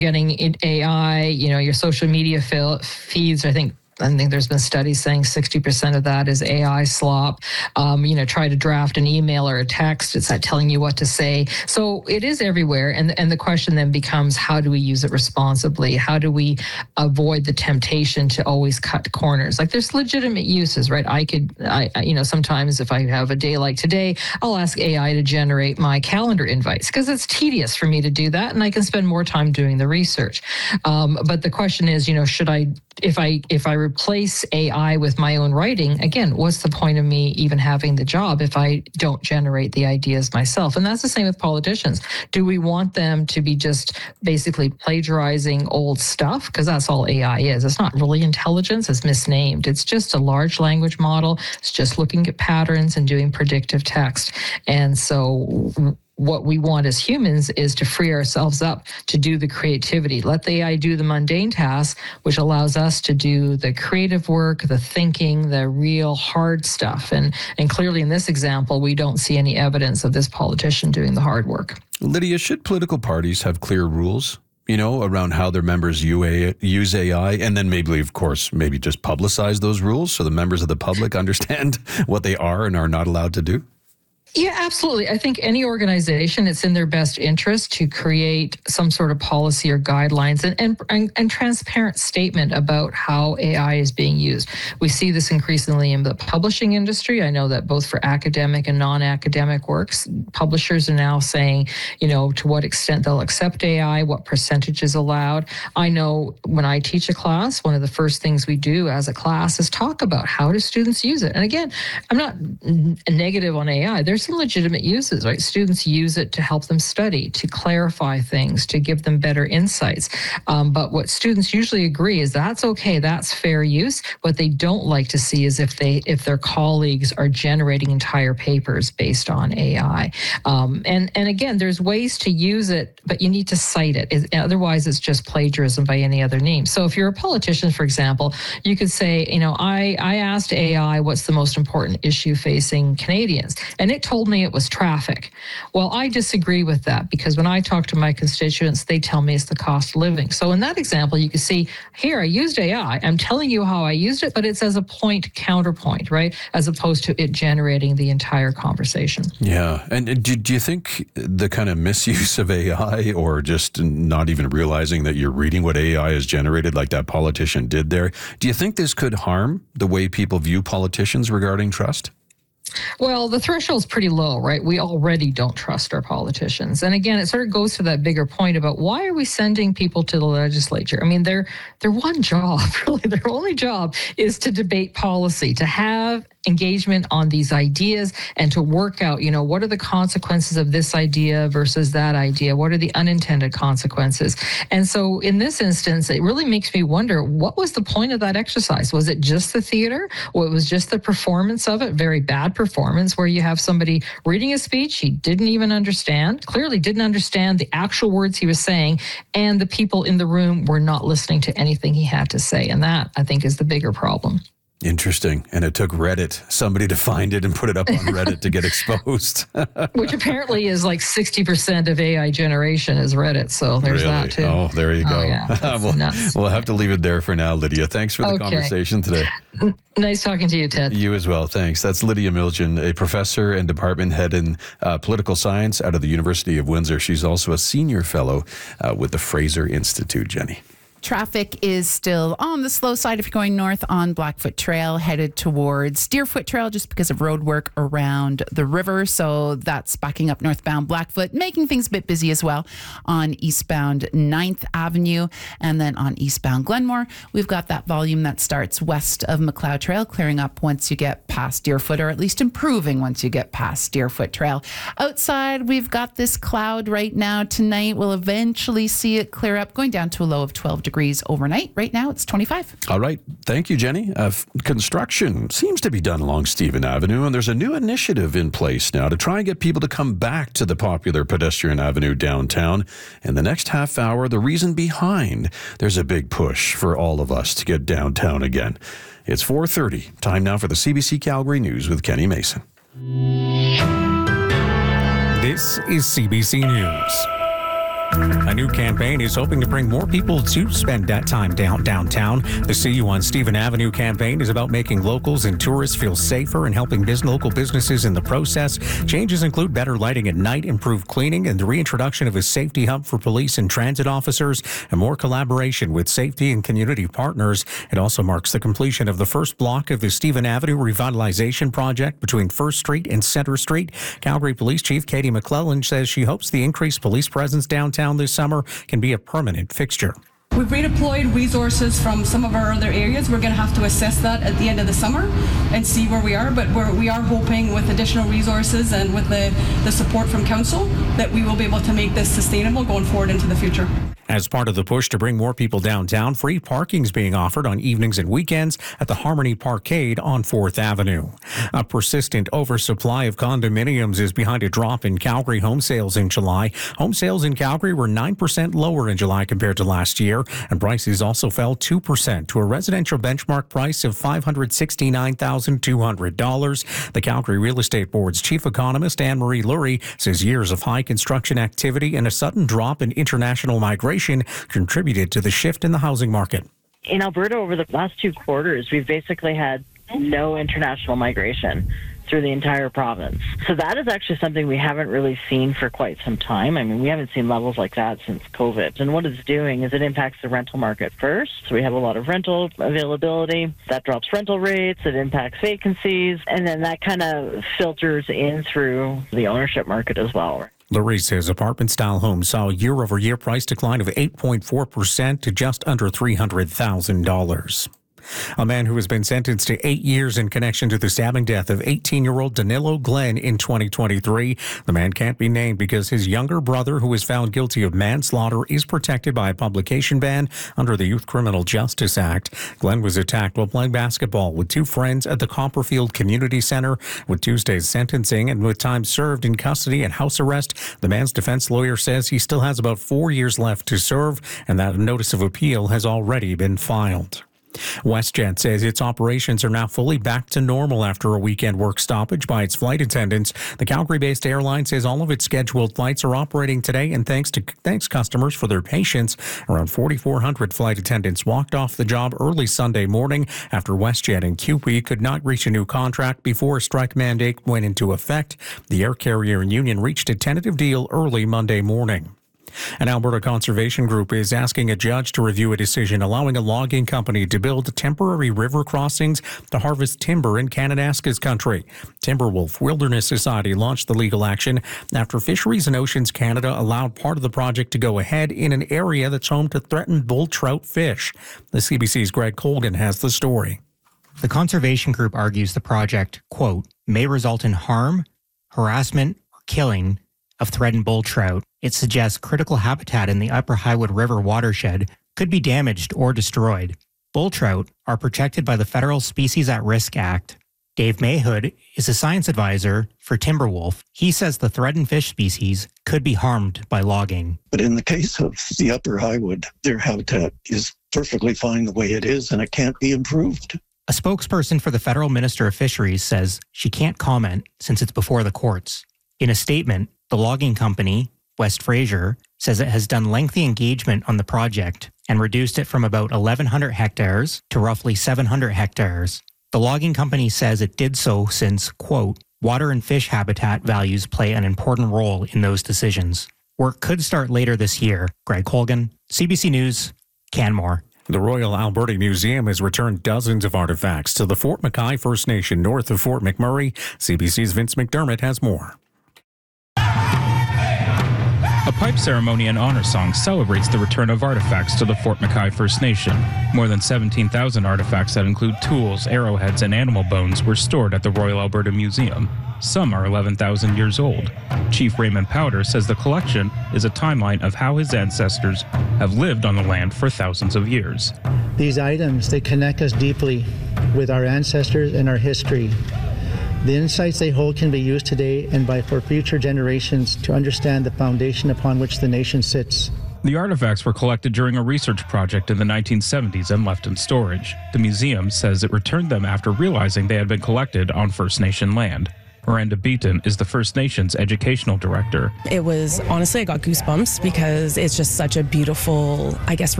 getting AI, your social media feeds, I think there's been studies saying 60% of that is AI slop. Try to draft an email or a text. It's not telling you what to say. So it is everywhere. And the question then becomes, how do we use it responsibly? How do we avoid the temptation to always cut corners? Like, there's legitimate uses, right? Sometimes if I have a day like today, I'll ask AI to generate my calendar invites because it's tedious for me to do that. And I can spend more time doing the research. But the question is, should I, if I replace AI with my own writing, again, what's the point of me even having the job if I don't generate the ideas myself? And that's the same with politicians. Do we want them to be just basically plagiarizing old stuff? Because that's all AI is. It's not really intelligence. It's misnamed. It's just a large language model. It's just looking at patterns and doing predictive text. And so what we want as humans is to free ourselves up to do the creativity. Let the AI do the mundane tasks, which allows us to do the creative work, the thinking, the real hard stuff. And clearly in this example, we don't see any evidence of this politician doing the hard work. Lydia, should political parties have clear rules, around how their members use AI, and then maybe just publicize those rules so the members of the public understand what they are and are not allowed to do? Yeah, absolutely. I think any organization, it's in their best interest to create some sort of policy or guidelines and transparent statement about how AI is being used. We see this increasingly in the publishing industry. I know that both for academic and non-academic works, publishers are now saying, to what extent they'll accept AI, what percentage is allowed. I know when I teach a class, one of the first things we do as a class is talk about how do students use it. And again, I'm not negative on AI. There's some legitimate uses, right? Students use it to help them study, to clarify things, to give them better insights. But what students usually agree is that's okay, that's fair use. What they don't like to see is if their colleagues are generating entire papers based on AI. And again, there's ways to use it, but you need to cite it. Otherwise, it's just plagiarism by any other name. So if you're a politician, for example, you could say, I asked AI what's the most important issue facing Canadians, and it told me it was traffic. Well, I disagree with that because when I talk to my constituents, they tell me it's the cost of living. So in that example, you can see here, I used AI. I'm telling you how I used it, but it's as a point counterpoint, right? As opposed to it generating the entire conversation. Yeah. And do you think the kind of misuse of AI or just not even realizing that you're reading what AI has generated like that politician did there, do you think this could harm the way people view politicians regarding trust? Well, the threshold's pretty low, right? We already don't trust our politicians. And again, it sort of goes to that bigger point about why are we sending people to the legislature? I mean, their one job, really, their only job is to debate policy, to have engagement on these ideas and to work out, what are the consequences of this idea versus that idea? What are the unintended consequences? And so in this instance, it really makes me wonder, what was the point of that exercise? Was it just the theater? Or it was just the performance of it? Very bad performance where you have somebody reading a speech he didn't even understand, clearly didn't understand the actual words he was saying, and the people in the room were not listening to anything he had to say. And that, I think, is the bigger problem. Interesting. And it took Reddit, somebody to find it and put it up on Reddit to get exposed. Which apparently is like 60% of AI generation is Reddit. So there's that too. Oh, there you go. Oh, yeah, we'll have to leave it there for now, Lydia. Thanks for the conversation today. Nice talking to you, Ted. You as well. Thanks. That's Lydia Miljan, a professor and department head in political science out of the University of Windsor. She's also a senior fellow with the Fraser Institute, Jenny. Traffic is still on the slow side if you're going north on Blackfoot Trail, headed towards Deerfoot Trail just because of road work around the river. So that's backing up northbound Blackfoot, making things a bit busy as well on eastbound 9th Avenue. And then on eastbound Glenmore, we've got that volume that starts west of McLeod Trail, clearing up once you get past Deerfoot, or at least improving once you get past Deerfoot Trail. Outside, we've got this cloud right now. Tonight, we'll eventually see it clear up, going down to a low of 12 degrees overnight. Right now, it's 25. All right. Thank you, Jenny. Construction seems to be done along Stephen Avenue, and there's a new initiative in place now to try and get people to come back to the popular pedestrian avenue downtown. In the next half hour, the reason behind there's a big push for all of us to get downtown again. It's 4:30. Time now for the CBC Calgary News with Kenny Mason. This is CBC News. A new campaign is hoping to bring more people to spend that time downtown. The See You on Stephen Avenue campaign is about making locals and tourists feel safer and helping local businesses in the process. Changes include better lighting at night, improved cleaning, and the reintroduction of a safety hub for police and transit officers, and more collaboration with safety and community partners. It also marks the completion of the first block of the Stephen Avenue revitalization project between First Street and Center Street. Calgary Police Chief Katie McClellan says she hopes the increased police presence downtown this summer can be a permanent fixture. We've redeployed resources from some of our other areas. We're going to have to assess that at the end of the summer and see where we are. But we are hoping with additional resources and with the support from council that we will be able to make this sustainable going forward into the future. As part of the push to bring more people downtown, free parking is being offered on evenings and weekends at the Harmony Parkade on 4th Avenue. A persistent oversupply of condominiums is behind a drop in Calgary home sales in July. Home sales in Calgary were 9% lower in July compared to last year, and prices also fell 2% to a residential benchmark price of $569,200. The Calgary Real Estate Board's chief economist, Anne-Marie Lurie, says years of high construction activity and a sudden drop in international migration contributed to the shift in the housing market. In Alberta, over the last 2 quarters, we've basically had no international migration through the entire province. So that is actually something we haven't really seen for quite some time. I mean, we haven't seen levels like that since COVID. And what it's doing is it impacts the rental market first. So we have a lot of rental availability. That drops rental rates. It impacts vacancies. And then that kind of filters in through the ownership market as well. Lurie says apartment-style homes saw a year-over-year price decline of 8.4% to just under $300,000. A man who has been sentenced to 8 years in connection to the stabbing death of 18-year-old Danilo Glenn in 2023. The man can't be named because his younger brother, who was found guilty of manslaughter, is protected by a publication ban under the Youth Criminal Justice Act. Glenn was attacked while playing basketball with 2 friends at the Copperfield Community Center. With Tuesday's sentencing and with time served in custody and house arrest, the man's defense lawyer says he still has about 4 years left to serve and that a notice of appeal has already been filed. WestJet says its operations are now fully back to normal after a weekend work stoppage by its flight attendants. The Calgary-based airline says all of its scheduled flights are operating today, and thanks customers for their patience. Around 4,400 flight attendants walked off the job early Sunday morning after WestJet and QP could not reach a new contract before a strike mandate went into effect. The air carrier union reached a tentative deal early Monday morning. An Alberta conservation group is asking a judge to review a decision allowing a logging company to build temporary river crossings to harvest timber in Kananaskis country. Timberwolf Wilderness Society launched the legal action after Fisheries and Oceans Canada allowed part of the project to go ahead in an area that's home to threatened bull trout fish. The CBC's Greg Colgan has the story. The conservation group argues the project, quote, may result in harm, harassment, or killing of threatened bull trout. It suggests critical habitat in the Upper Highwood River watershed could be damaged or destroyed. Bull trout are protected by the Federal Species at Risk Act. Dave Mayhood is a science advisor for Timberwolf. He says the threatened fish species could be harmed by logging. But in the case of the Upper Highwood, their habitat is perfectly fine the way it is, and it can't be improved. A spokesperson for the Federal Minister of Fisheries says she can't comment since it's before the courts. In a statement, the logging company, West Fraser, says it has done lengthy engagement on the project and reduced it from about 1,100 hectares to roughly 700 hectares. The logging company says it did so since, quote, water and fish habitat values play an important role in those decisions. Work could start later this year. Greg Colgan, CBC News, Canmore. The Royal Alberta Museum has returned dozens of artifacts to the Fort McKay First Nation north of Fort McMurray. CBC's Vince McDermott has more. A pipe ceremony and honor song celebrates the return of artifacts to the Fort McKay First Nation. More than 17,000 artifacts that include tools, arrowheads, and animal bones were stored at the Royal Alberta Museum. Some are 11,000 years old. Chief Raymond Powder says the collection is a timeline of how his ancestors have lived on the land for thousands of years. These items, they connect us deeply with our ancestors and our history. The insights they hold can be used today and for future generations to understand the foundation upon which the nation sits. The artifacts were collected during a research project in the 1970s and left in storage. The museum says it returned them after realizing they had been collected on First Nation land. Miranda Beaton is the First Nations Educational Director. It was, honestly, I got goosebumps because it's just such a beautiful, I guess,